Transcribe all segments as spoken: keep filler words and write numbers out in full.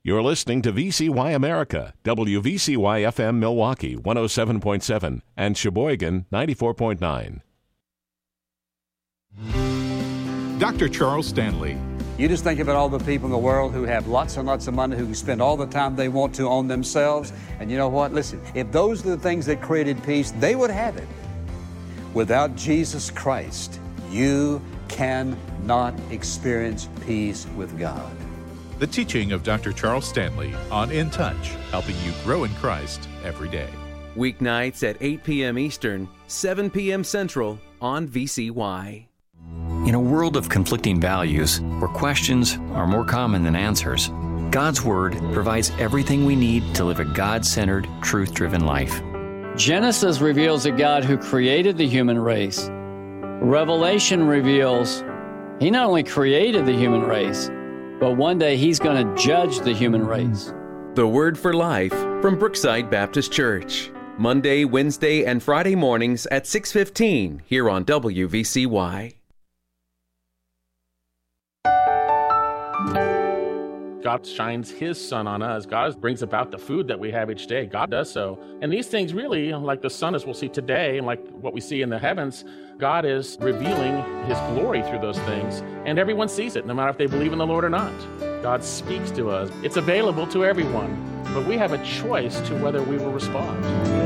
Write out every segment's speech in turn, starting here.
You're listening to V C Y America, W V C Y F M Milwaukee, one oh seven point seven, and Sheboygan, ninety-four point nine. Doctor Charles Stanley. You just think about all the people in the world who have lots and lots of money, who can spend all the time they want to on themselves. And you know what? Listen, if those are the things that created peace, they would have it. Without Jesus Christ, you cannot experience peace with God. The teaching of Doctor Charles Stanley on In Touch, helping you grow in Christ every day. Weeknights at eight p.m. Eastern, seven p.m. Central on V C Y. In a world of conflicting values, where questions are more common than answers, God's Word provides everything we need to live a God-centered, truth-driven life. Genesis reveals a God who created the human race. Revelation reveals He not only created the human race, but one day He's going to judge the human race. The Word for Life from Brookside Baptist Church. Monday, Wednesday, and Friday mornings at six fifteen here on W V C Y. God shines His sun on us. God brings about the food that we have each day. God does so. And these things really, like the sun as we'll see today, and like what we see in the heavens, God is revealing His glory through those things. And everyone sees it, no matter if they believe in the Lord or not. God speaks to us. It's available to everyone. But we have a choice to whether we will respond.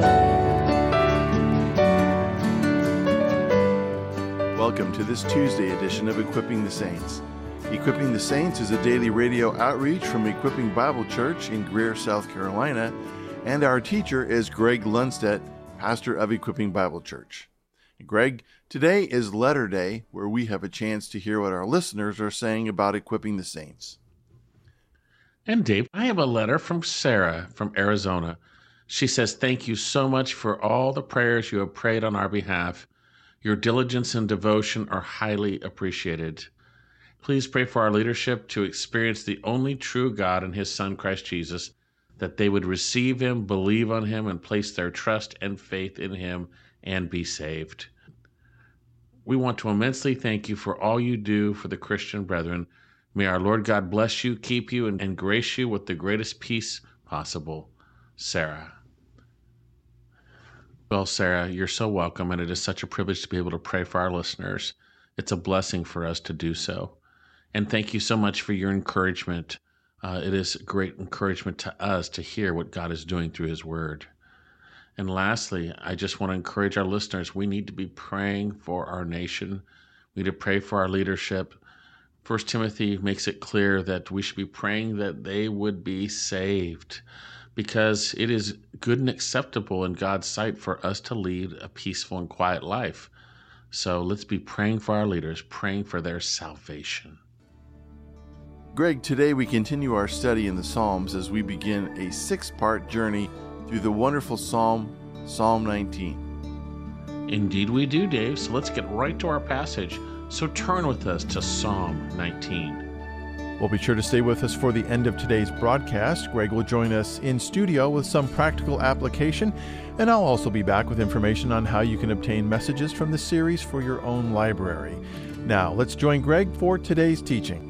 Welcome to this Tuesday edition of Equipping the Saints. Equipping the Saints is a daily radio outreach from Equipping Bible Church in Greer, South Carolina, and our teacher is Greg Lundstedt, pastor of Equipping Bible Church. Greg, today is Letter Day, where we have a chance to hear what our listeners are saying about Equipping the Saints. And Dave, I have a letter from Sarah from Arizona. She says, "Thank you so much for all the prayers you have prayed on our behalf. Your diligence and devotion are highly appreciated. Please pray for our leadership to experience the only true God and His Son, Christ Jesus, that they would receive Him, believe on Him, and place their trust and faith in Him and be saved. We want to immensely thank you for all you do for the Christian brethren. May our Lord God bless you, keep you, and, and grace you with the greatest peace possible. Sarah." Well, Sarah, you're so welcome, and it is such a privilege to be able to pray for our listeners. It's a blessing for us to do so. And thank you so much for your encouragement. Uh, it is great encouragement to us to hear what God is doing through His Word. And lastly, I just want to encourage our listeners, we need to be praying for our nation. We need to pray for our leadership. First Timothy makes it clear that we should be praying that they would be saved, because it is good and acceptable in God's sight for us to lead a peaceful and quiet life. So let's be praying for our leaders, praying for their salvation. Greg, today we continue our study in the Psalms as we begin a six-part journey through the wonderful Psalm, Psalm nineteen. Indeed we do, Dave. So let's get right to our passage. So turn with us to Psalm nineteen. Well, be sure to stay with us for the end of today's broadcast. Greg will join us in studio with some practical application, and I'll also be back with information on how you can obtain messages from the series for your own library. Now, let's join Greg for today's teaching.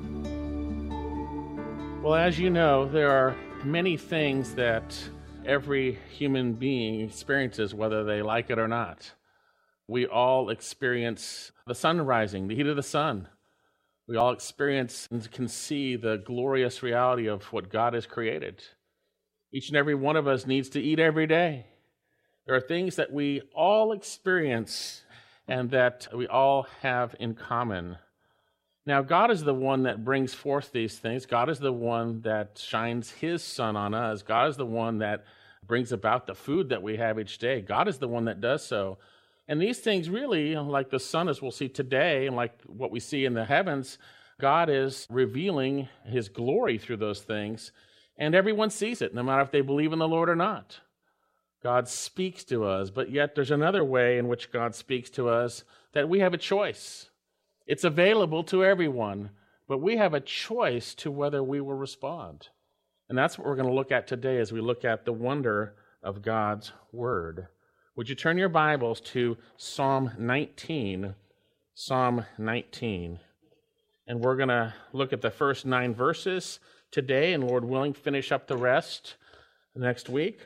Well, as you know, there are many things that every human being experiences, whether they like it or not. We all experience the sun rising, the heat of the sun. We all experience and can see the glorious reality of what God has created. Each and every one of us needs to eat every day. There are things that we all experience and that we all have in common. Now, God is the one that brings forth these things. God is the one that shines His sun on us. God is the one that brings about the food that we have each day. God is the one that does so. And these things really, like the sun as we'll see today, and like what we see in the heavens, God is revealing His glory through those things, and everyone sees it, no matter if they believe in the Lord or not. God speaks to us, but yet there's another way in which God speaks to us that we have a choice. It's available to everyone, but we have a choice to whether we will respond. And that's what we're going to look at today as we look at the wonder of God's Word. Would you turn your Bibles to Psalm nineteen? Psalm nineteen. And we're going to look at the first nine verses today, and Lord willing, finish up the rest next week.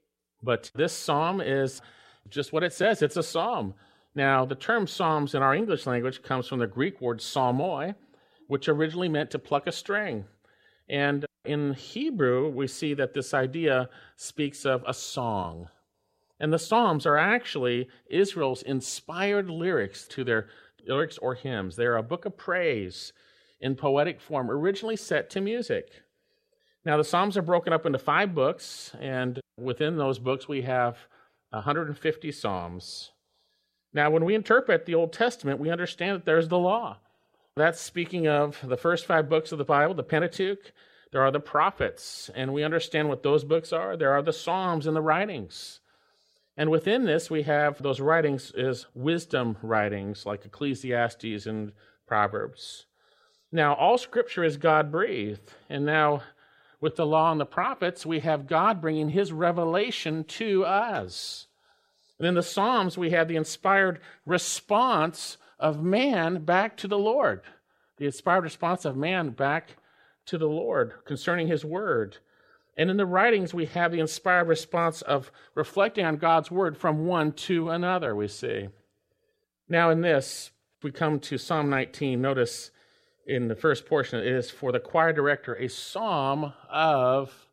But this psalm is just what it says. It's a psalm. Now, the term psalms in our English language comes from the Greek word psalmoi, which originally meant to pluck a string. And in Hebrew, we see that this idea speaks of a song. And the Psalms are actually Israel's inspired lyrics to their lyrics or hymns. They're a book of praise in poetic form, originally set to music. Now, the Psalms are broken up into five books, and within those books we have one hundred fifty Psalms. Now, when we interpret the Old Testament, we understand that there's the law. That's speaking of the first five books of the Bible, the Pentateuch. There are the prophets, and we understand what those books are. There are the Psalms and the writings. And within this, we have those writings as wisdom writings, like Ecclesiastes and Proverbs. Now, all Scripture is God-breathed. And now, with the law and the prophets, we have God bringing his revelation to us. And in the Psalms, we have the inspired response of man back to the Lord. The inspired response of man back to the Lord concerning his word. And in the writings, we have the inspired response of reflecting on God's word from one to another, we see. Now in this, we come to Psalm nineteen. Notice in the first portion, it is for the choir director, a psalm of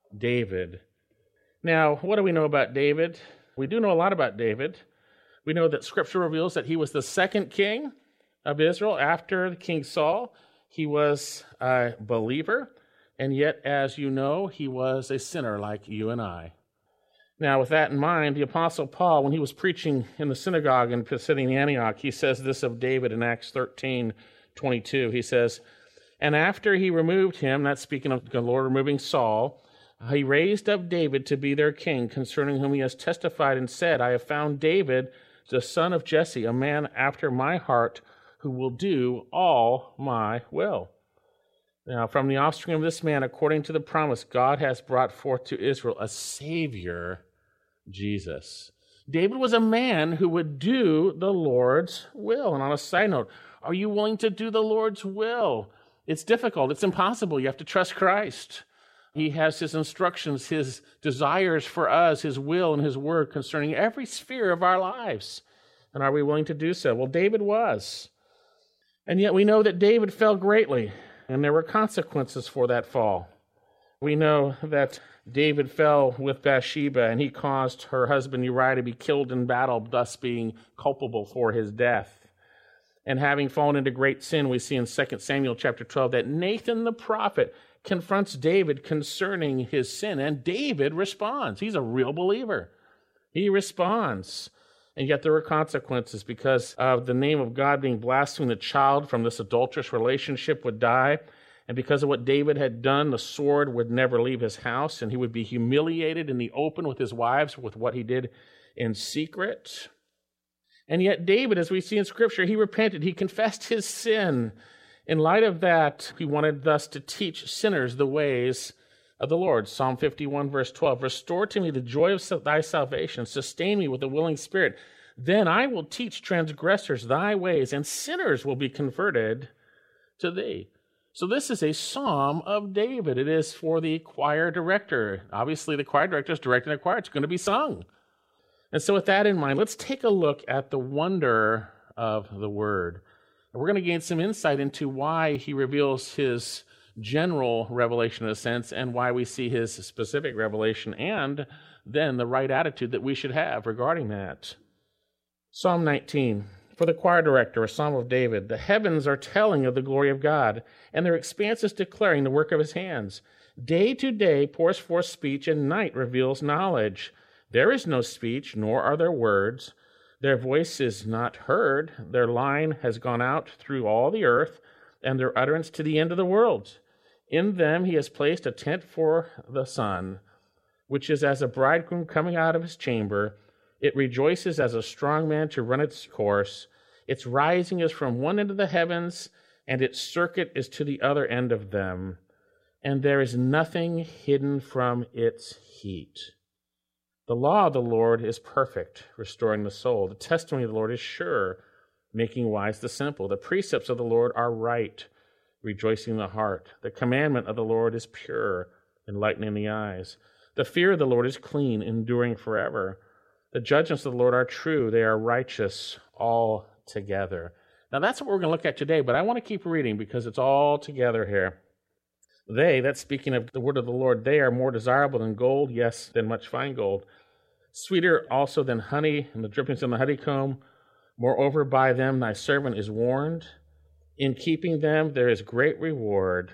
David. Now, what do we know about David? We do know a lot about David. We know that Scripture reveals that he was the second king of Israel after King Saul. He was a believer, and yet, as you know, he was a sinner like you and I. Now, with that in mind, the Apostle Paul, when he was preaching in the synagogue in Pisidian Antioch, he says this of David in Acts thirteen twenty-two. He says, "And after he removed him," that's speaking of the Lord removing Saul, "he raised up David to be their king, concerning whom he has testified and said, I have found David, the son of Jesse, a man after my heart, who will do all my will." Now, from the offspring of this man, according to the promise, God has brought forth to Israel a Savior, Jesus. David was a man who would do the Lord's will. And on a side note, are you willing to do the Lord's will? It's difficult. It's impossible. You have to trust Christ. He has his instructions, his desires for us, his will and his word concerning every sphere of our lives. And are we willing to do so? Well, David was. And yet we know that David fell greatly, and there were consequences for that fall. We know that David fell with Bathsheba, and he caused her husband Uriah to be killed in battle, thus being culpable for his death. And having fallen into great sin, we see in Second Samuel chapter twelve that Nathan the prophet confronts David concerning his sin, and David responds. He's a real believer. He responds. And yet there were consequences because of the name of God being blasphemed. The child from this adulterous relationship would die. And because of what David had done, the sword would never leave his house, and he would be humiliated in the open with his wives with what he did in secret. And yet David, as we see in Scripture, he repented. He confessed his sin. In light of that, he wanted thus to teach sinners the ways of the Lord. Psalm fifty-one, verse twelve, "Restore to me the joy of thy salvation. Sustain me with a willing spirit. Then I will teach transgressors thy ways, and sinners will be converted to thee." So this is a psalm of David. It is for the choir director. Obviously, the choir director is directing the choir. It's going to be sung. And so with that in mind, let's take a look at the wonder of the word. And we're going to gain some insight into why he reveals his general revelation in a sense, and why we see his specific revelation, and then the right attitude that we should have regarding that. Psalm nineteen. For the choir director, a psalm of David. The heavens are telling of the glory of God, and their expanse is declaring the work of his hands. Day to day pours forth speech, and night reveals knowledge. There is no speech, nor are there words. Their voice is not heard. Their line has gone out through all the earth, and their utterance to the end of the world. In them he has placed a tent for the sun, which is as a bridegroom coming out of his chamber. It rejoices as a strong man to run its course. Its rising is from one end of the heavens, and its circuit is to the other end of them. And there is nothing hidden from its heat. The law of the Lord is perfect, restoring the soul. The testimony of the Lord is sure, making wise the simple. The precepts of the Lord are right, rejoicing the heart. The commandment of the Lord is pure, enlightening the eyes. The fear of the Lord is clean, enduring forever. The judgments of the Lord are true. They are righteous altogether. Now that's what we're going to look at today, but I want to keep reading because it's all together here. They, that's speaking of the word of the Lord, they are more desirable than gold, yes, than much fine gold. Sweeter also than honey and the drippings in the honeycomb. Moreover, by them thy servant is warned. In keeping them there is great reward.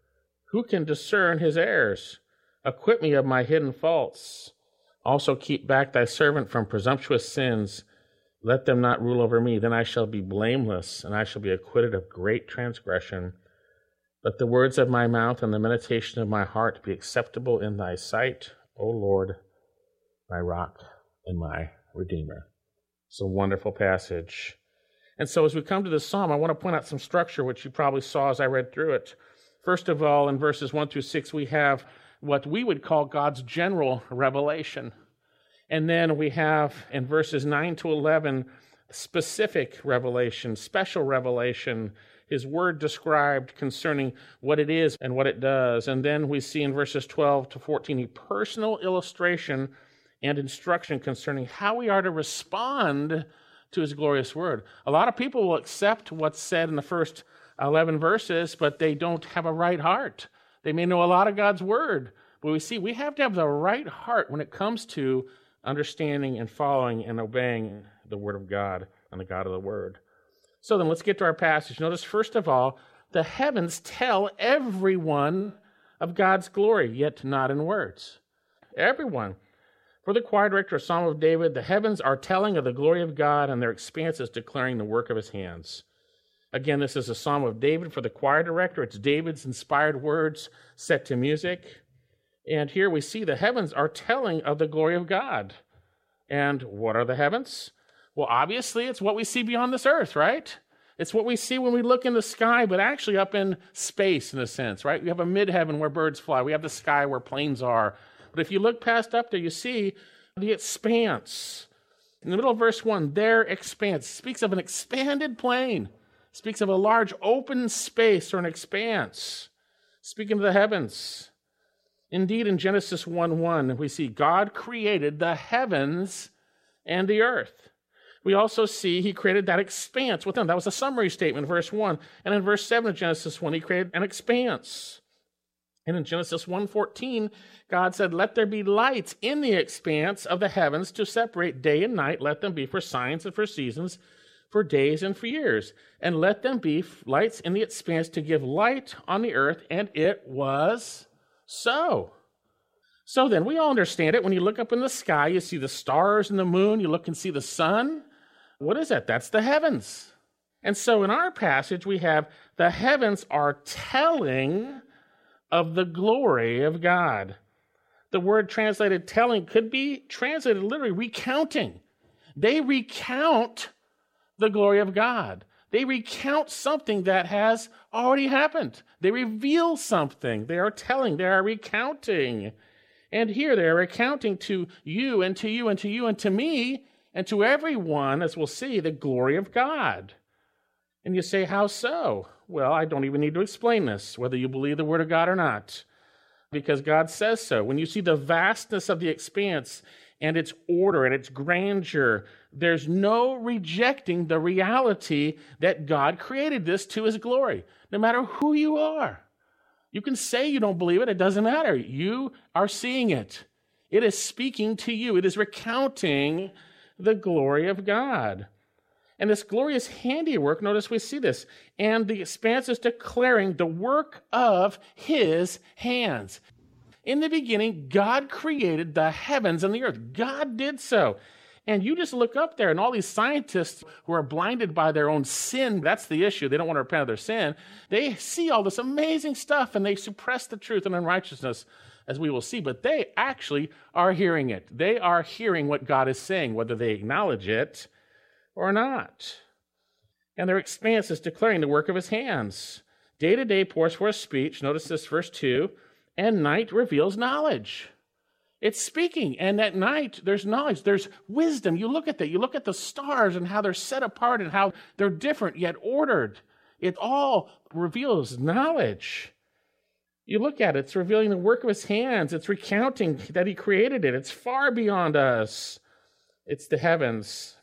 Who can discern his errors? Acquit me of my hidden faults. Also keep back thy servant from presumptuous sins. Let them not rule over me. Then I shall be blameless, and I shall be acquitted of great transgression. Let the words of my mouth and the meditation of my heart be acceptable in thy sight, O Lord, my rock and my redeemer. It's a wonderful passage. And so as we come to this psalm, I want to point out some structure, which you probably saw as I read through it. First of all, in verses one through six, we have what we would call God's general revelation. And then we have in verses nine to eleven, specific revelation, special revelation, his word described concerning what it is and what it does. And then we see in verses twelve to fourteen, a personal illustration and instruction concerning how we are to respond to his glorious word. A lot of people will accept what's said in the first eleven verses, but they don't have a right heart. They may know a lot of God's word, but we see we have to have the right heart when it comes to understanding and following and obeying the word of God and the God of the word. So then let's get to our passage. Notice, first of all, the heavens tell everyone of God's glory, yet not in words. Everyone. For the choir director, Psalm of David, the heavens are telling of the glory of God, and their expanse is declaring the work of his hands. Again, this is a Psalm of David for the choir director. It's David's inspired words set to music. And here we see the heavens are telling of the glory of God. And what are the heavens? Well, obviously, it's what we see beyond this earth, right? It's what we see when we look in the sky, but actually up in space, in a sense, right? We have a midheaven where birds fly. We have the sky where planes are. But if you look past up there, you see the expanse. In the middle of verse one, their expanse speaks of an expanded plain, speaks of a large open space or an expanse, speaking of the heavens. Indeed, in Genesis one one, we see God created the heavens and the earth. We also see he created that expanse within. That was a summary statement in verse one. And in verse seven of Genesis one, he created an expanse. And in Genesis one fourteen, God said, let there be lights in the expanse of the heavens to separate day and night. Let them be for signs and for seasons, for days and for years. And let them be lights in the expanse to give light on the earth. And it was so. So then, we all understand it. When you look up in the sky, you see the stars and the moon. You look and see the sun. What is that? That's the heavens. And so in our passage, we have the heavens are telling of the glory of God. The word translated telling could be translated literally recounting. They recount the glory of God. They recount something that has already happened. They reveal something. They are telling. They are recounting. And here they are recounting to you and to you and to you and to me and to everyone, as we'll see, the glory of God. And you say, how so? Well, I don't even need to explain this, whether you believe the word of God or not, because God says so. When you see the vastness of the expanse and its order and its grandeur, there's no rejecting the reality that God created this to his glory, no matter who you are. You can say you don't believe it. It doesn't matter. You are seeing it. It is speaking to you. It is recounting the glory of God. And this glorious handiwork, notice we see this, and the expanse is declaring the work of his hands. In the beginning, God created the heavens and the earth. God did so. And you just look up there, and all these scientists who are blinded by their own sin, that's the issue. They don't want to repent of their sin. They see all this amazing stuff, and they suppress the truth and unrighteousness, as we will see. But they actually are hearing it. They are hearing what God is saying, whether they acknowledge it or not. And their expanse is declaring the work of his hands. Day to day pours forth speech. Notice this, verse two. And night reveals knowledge. It's speaking, and at night there's knowledge, there's wisdom. You look at that, you look at the stars and how they're set apart and how they're different yet ordered. It all reveals knowledge. You look at it, it's revealing the work of his hands. It's recounting that he created it. It's far beyond us. It's the heavens.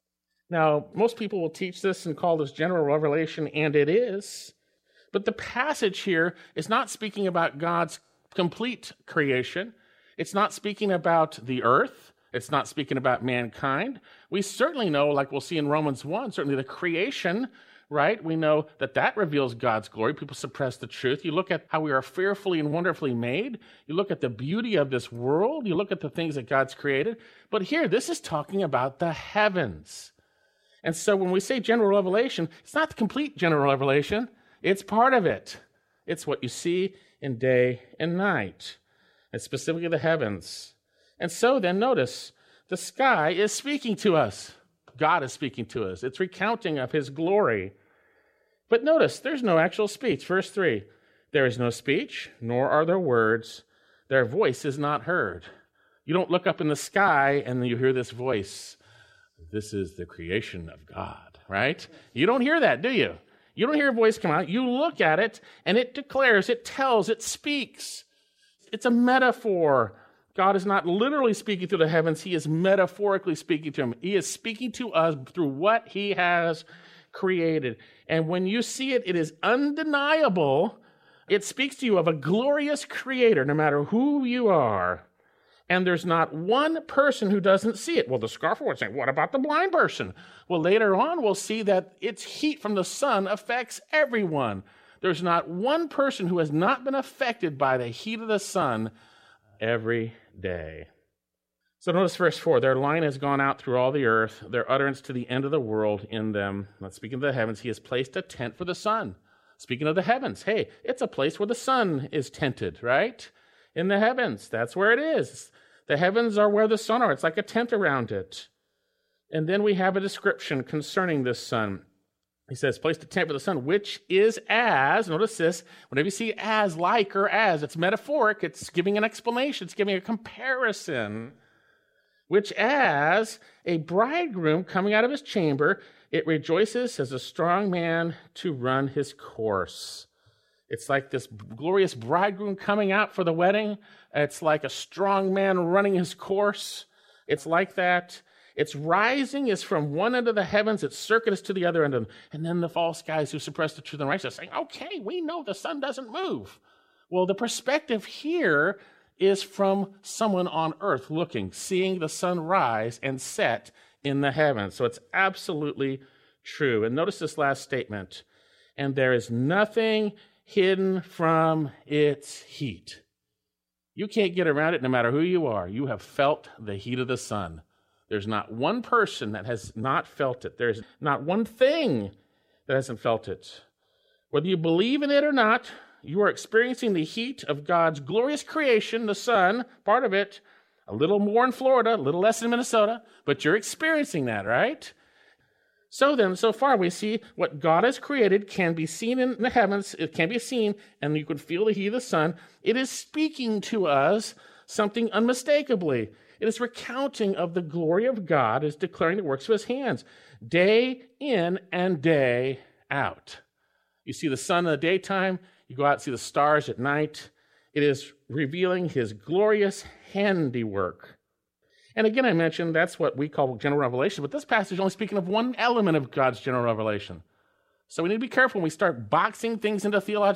Now, most people will teach this and call this general revelation, and it is. But the passage here is not speaking about God's complete creation. It's not speaking about the earth. It's not speaking about mankind. We certainly know, like we'll see in Romans one, certainly the creation, right? We know that that reveals God's glory. People suppress the truth. You look at how we are fearfully and wonderfully made. You look at the beauty of this world. You look at the things that God's created. But here, this is talking about the heavens. And so when we say general revelation, it's not the complete general revelation. It's part of it. It's what you see in day and night, and specifically the heavens. And so then notice, the sky is speaking to us. God is speaking to us. It's recounting of his glory. But notice, there's no actual speech. Verse three, there is no speech, nor are there words. Their voice is not heard. You don't look up in the sky and you hear this voice. This is the creation of God, right? You don't hear that, do you? You don't hear a voice come out. You look at it, and it declares, it tells, it speaks. It's a metaphor. God is not literally speaking through the heavens. He is metaphorically speaking to him. He is speaking to us through what he has created. And when you see it, it is undeniable. It speaks to you of a glorious creator, no matter who you are. And there's not one person who doesn't see it. Well, the scoffer would say, what about the blind person? Well, later on, we'll see that its heat from the sun affects everyone. There's not one person who has not been affected by the heat of the sun every day. So notice verse four, their line has gone out through all the earth, their utterance to the end of the world in them. Not speaking of the heavens, he has placed a tent for the sun. Speaking of the heavens, hey, it's a place where the sun is tented, right? In the heavens, that's where it is. The heavens are where the sun are. It's like a tent around it. And then we have a description concerning this sun. He says, placed a tent for the sun, which is as, notice this, whenever you see as, like, or as, it's metaphoric, it's giving an explanation, it's giving a comparison, which as a bridegroom coming out of his chamber, it rejoices as a strong man to run his course. It's like this glorious bridegroom coming out for the wedding. It's like a strong man running his course. It's like that. Its rising is from one end of the heavens. Its circuit is to the other end of them. And then the false guys who suppress the truth and righteousness saying, okay, we know the sun doesn't move. Well, the perspective here is from someone on earth looking, seeing the sun rise and set in the heavens. So it's absolutely true. And notice this last statement. And there is nothing hidden from its heat. You can't get around it no matter who you are. You have felt the heat of the sun. There's not one person that has not felt it. There's not one thing that hasn't felt it. Whether you believe in it or not, you are experiencing the heat of God's glorious creation, the sun, part of it, a little more in Florida, a little less in Minnesota, but you're experiencing that, right? So then, so far, we see what God has created can be seen in the heavens. It can be seen, and you can feel the heat of the sun. It is speaking to us something unmistakably. It is recounting of the glory of God, is declaring the works of his hands, day in and day out. You see the sun in the daytime, you go out and see the stars at night. It is revealing his glorious handiwork. And again, I mentioned that's what we call general revelation, but this passage is only speaking of one element of God's general revelation. So we need to be careful when we start boxing things into theological